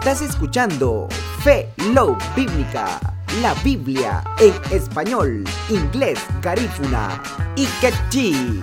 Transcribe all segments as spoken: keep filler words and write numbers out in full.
Estás escuchando Fe Love Bíblica, la Biblia en español, inglés, garífuna y quechí.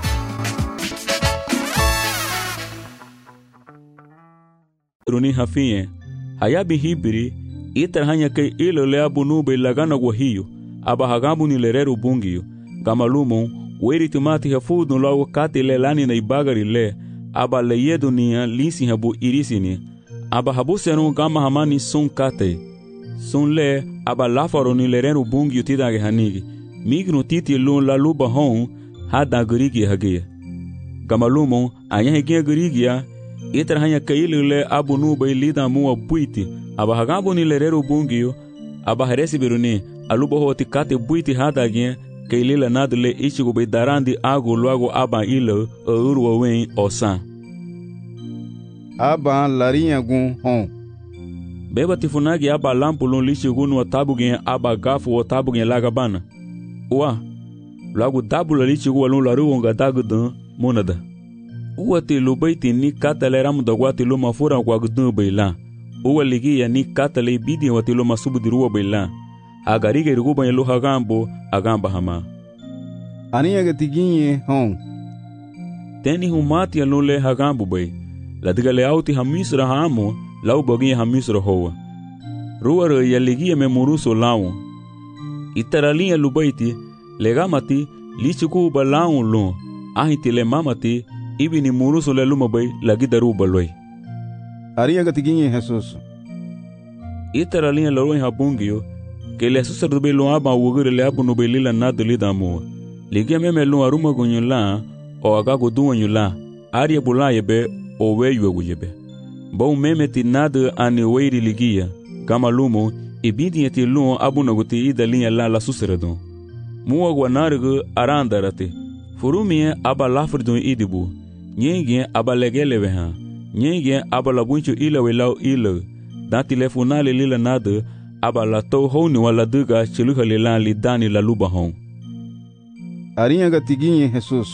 Runi hafie haya bihibiri itarhanya ke ilo le abunu be lagana guahiyo abahagambu ni lerero bungiyo gamalumo weri tumati hafudu lawo kati le lani na ibagari le aba le yedunia lisi habu irisini aba habu senu gama hamani sun kate sun le aba lafaro ni lerero bungiyo tidage hanigi mignu titi lun la luba hon hada garigi hagiya gamalumo anya hegia garigia itarhanya ke ilo le abunu be lida muwa buiti aba hagambu ni lerero bungiyo aba heresi biruni alubo hoti kate buiti hada gien ke ilila nadle ichigo be darandi ago luago aba ilo urwa wen osan aba larinha gun hon beba tifunagi aba lampulun lichigo no tabu gien aba gafu o tabu gien lagabana uwa luago dabula lichigo walun laru onga dagudan monada uwa te lubaiti ni katale ramu dagwati luma fura gwagdun beila uwa ligia ni katale bidi wati luma subudiruwa beila agarige ruguba yelo hagambo agamba hama aniya gatiginye hon teni humati alole hagambo bay ladigale auti hamisra hamo lau bogi hamisra hoa ruwa yaligia me muruso lawo itaralia lubaiti legamati lichuku balawo lo ahiti le mamati ibini muruso le luma bay lagidaru baloi ariya gatiginye Jesus itaralia loroi habungio que le asusar be lo aba wugure le abu no be lila na de lida mo ligia meme lo aruma gonyula o aga godu nyula aria bula yebe o we yu yebe bo meme ti nade ani weiri ligia kama lumo ibidi ti lo abu no goti idalinha la la suseredo muwa gwanargo arandarate furumi aba lafrdo idibu nyenge aba legele beha nyenge aba labuncho ila welau ila da telefonale lila nade aba la to honi wala duga chiluhale la li dani la luba hon ariya gatiginye Jesus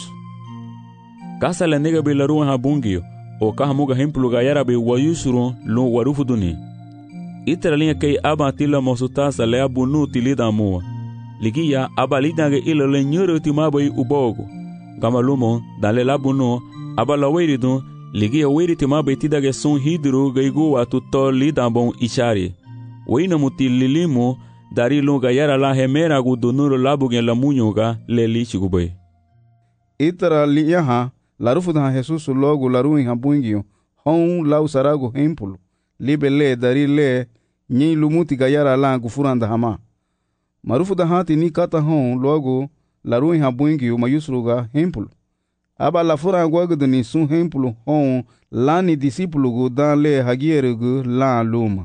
kasa la nega be la ruwa habungio o kahamuga hemplu ga yara be wayusuru lo warufu duni iteralinha kei aba tila mosutasa le abunu tilida mua ligia aba lidange ilo le nyoro timabai ubogo gamalumo dale la bunu aba la weiridu ligia weiri timabai tidage sun hidru gaigu watu to lidambon ishari Weina muti lilimu dari lunga yara la hemera gu donuro labu gen la munyuga le lichi gubay. Itara liyaha larufu da Jesus logo laruin habungio hon lau sarago hempulu libe le dari le nyi lumuti ga yara la gufuranda hama. Marufu da hati ni kata hon logo laruin habungio mayusruga hempulu. Aba la fura gwagdu ni sun hempulu hon lani disipulu gu dan le hagiere gu la luma.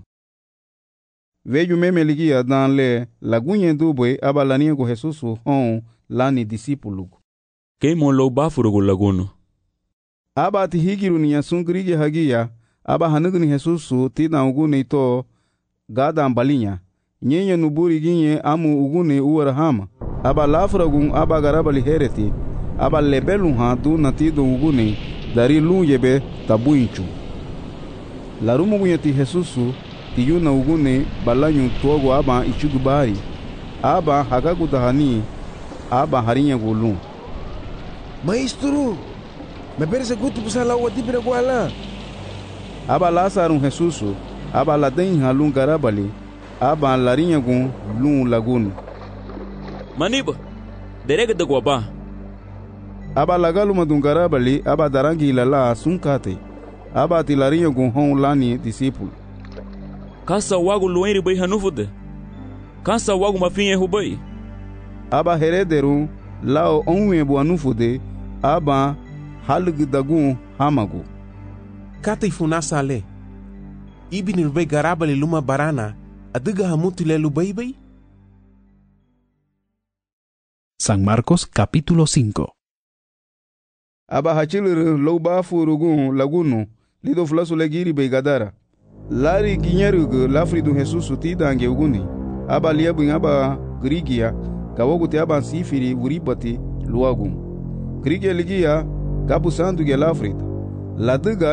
Veju meme ligia dan le lagunye dubwe aba lania go Jesus hon lani disipulu. Keimo lo bafuru go laguno. Aba ti higiru ni yasungrige hagia aba hanugu ni Jesus tina ugune to gada ambalinya. Nyenye nuburi ginye amu ugune uwarahama. Aba lafragun aba garabali hereti. Aba lebelu ha du natido ugune dari luyebe tabuinchu. Larumu gunye ti Jesus tiyuna ugune balanyu togo aba ichugubari aba hagagudahani aba harinya gulun Maestro me parece gutu pusala wadibira gwala aba lasarun Jesus aba laden halun garabali aba larinya gun lun lagun maniba derega de gwaba aba lagalu madun garabali aba darangi lala sunkate aba tilarinya gun hon lani disciple Kasa wagu luenri bay hanufude. Kasa wagu mafinye hubay. Aba herederu lao onwe bu anufude aba halg dagun hamagu. Kata ifunasa le. Ibini rubay garabali luma barana adiga hamuti le lubay bay. San Marcos capítulo cinco. Aba hachilir lo bafurugun lagunu lido flasu legiri bay gadara. Lari ginyerugu lafridu Jesus tidange uguni aba liabu aba grigia gawogu te aba sifiri uribati luagum grigia ligia gabu sandu ge lafrid laduga